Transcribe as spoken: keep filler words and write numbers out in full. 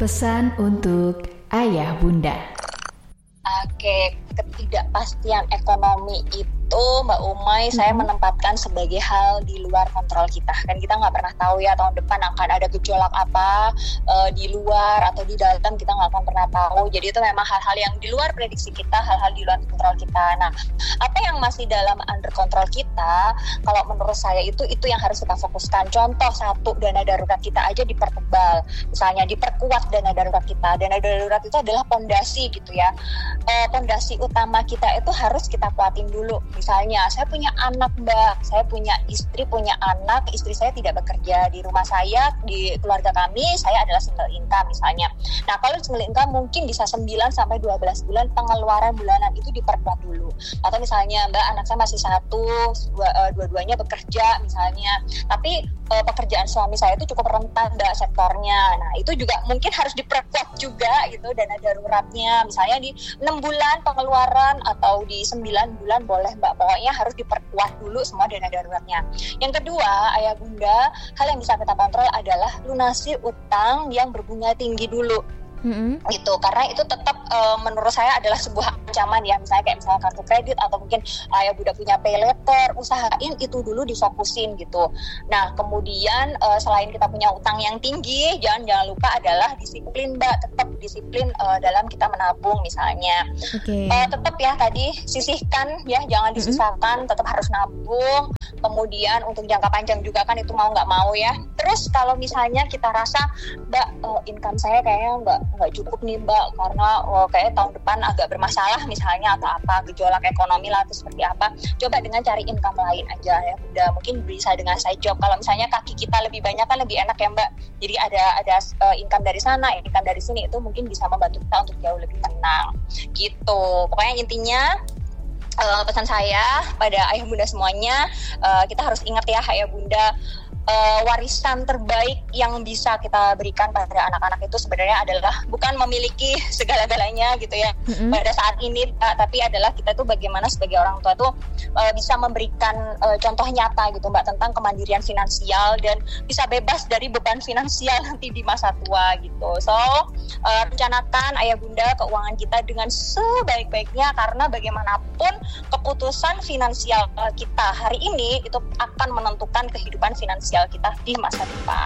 Pesan untuk ayah bunda. Oke, ketidakpastian ekonomi itu Mbak Umay mm-hmm. saya menempatkan sebagai hal di luar kontrol kita. Kan kita nggak pernah tahu ya tahun depan akan ada gejolak apa uh, di luar atau di dalam, kita nggak akan pernah tahu. Jadi itu memang hal-hal yang di luar prediksi kita, hal-hal di luar kontrol kita. Nah, apa yang masih dalam under kontrol kita, kalau menurut saya itu itu yang harus kita fokuskan. Contoh satu, dana darurat kita aja dipertebal, misalnya diperkuat dana darurat kita. Dana darurat itu adalah pondasi gitu ya. Pondasi uh, utama kita itu harus kita kuatin dulu. Misalnya, saya punya anak mbak, saya punya istri, punya anak, istri saya tidak bekerja di rumah saya, di keluarga kami, saya adalah single income misalnya. Nah, kalau single income mungkin bisa sembilan sampai dua belas bulan pengeluaran bulanan itu diperkuat dulu. Atau misalnya, mbak anak saya masih satu, dua, uh, dua-duanya bekerja misalnya, tapi uh, pekerjaan suami saya itu cukup rentan mbak sektornya. Nah, itu juga mungkin harus diperkuat juga gitu dana daruratnya. Misalnya di enam bulan pengeluaran atau di sembilan bulan boleh mbak. Pokoknya harus diperkuat dulu semua dana daruratnya. Yang kedua, ayah bunda, hal yang bisa kita kontrol adalah lunasi utang yang berbunga tinggi dulu. Mm-hmm. Gitu, karena itu tetap uh, menurut saya adalah sebuah ancaman ya, misalnya kayak misalnya kartu kredit atau mungkin ayah bunda punya pay letter, usahain itu dulu difokusin gitu. Nah kemudian uh, selain kita punya utang yang tinggi, jangan jangan lupa adalah disiplin mbak, tetap disiplin uh, dalam kita menabung misalnya. Okay. Uh, tetap ya tadi sisihkan ya, jangan disisakan, mm-hmm. tetap harus nabung. Kemudian untuk jangka panjang juga kan itu mau nggak mau ya. Terus kalau misalnya kita rasa mbak uh, income saya kayaknya nggak nggak cukup nih mbak karena oh, kayak tahun depan agak bermasalah misalnya atau apa, gejolak ekonomi lah atau seperti apa, coba dengan cari income lain aja ya udah, mungkin bisa dengan side job. Kalau misalnya kaki kita lebih banyak kan lebih enak ya mbak, jadi ada ada uh, income dari sana, income dari sini, itu mungkin bisa membantu kita untuk jauh lebih tenang gitu. Pokoknya intinya uh, pesan saya pada ayah bunda semuanya, uh, kita harus ingat ya ayah bunda, Uh, warisan terbaik yang bisa kita berikan pada anak-anak itu sebenarnya adalah bukan memiliki segala-galanya gitu ya, mm-hmm. pada saat ini, uh, tapi adalah kita tuh bagaimana sebagai orang tua tuh uh, bisa memberikan uh, contoh nyata gitu mbak tentang kemandirian finansial dan bisa bebas dari beban finansial nanti di masa tua gitu. So uh, rencanakan ayah bunda keuangan kita dengan sebaik-baiknya, karena bagaimanapun keputusan finansial kita hari ini itu akan menentukan kehidupan finansial kita di masa depan.